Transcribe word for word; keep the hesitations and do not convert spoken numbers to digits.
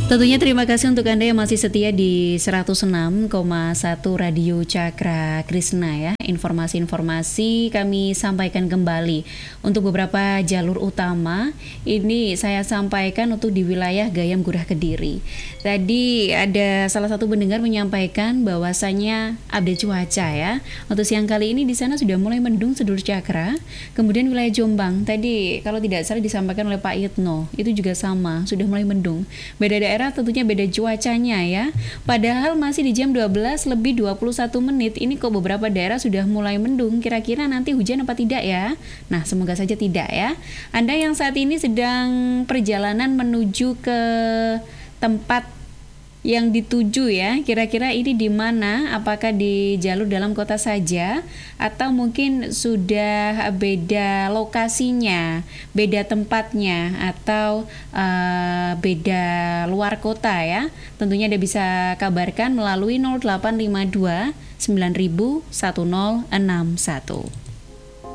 Tentunya terima kasih untuk Anda yang masih setia di seratus enam koma satu Radio Cakra Krishna ya. Informasi-informasi kami sampaikan kembali. Untuk beberapa jalur utama, ini saya sampaikan untuk di wilayah Gayam Gurah Kediri. Tadi ada salah satu pendengar menyampaikan bahwasanya update cuaca ya. Untuk siang kali ini di sana sudah mulai mendung sedulur Cakra. Kemudian wilayah Jombang, tadi kalau tidak salah disampaikan oleh Pak Yitno, itu juga sama, sudah mulai mendung. Beda daerah tentunya beda cuacanya ya. Padahal masih di jam dua belas lebih dua puluh satu menit. Ini kok beberapa daerah sudah mulai mendung. Kira-kira nanti hujan apa tidak ya? Nah, semoga saja tidak ya. Anda yang saat ini sedang perjalanan menuju ke tempat yang dituju ya, kira-kira ini di mana? Apakah di jalur dalam kota saja atau mungkin sudah beda lokasinya, beda tempatnya, atau uh, beda luar kota ya? Tentunya Anda bisa kabarkan melalui nol delapan lima dua sembilan nol nol satu nol enam satu.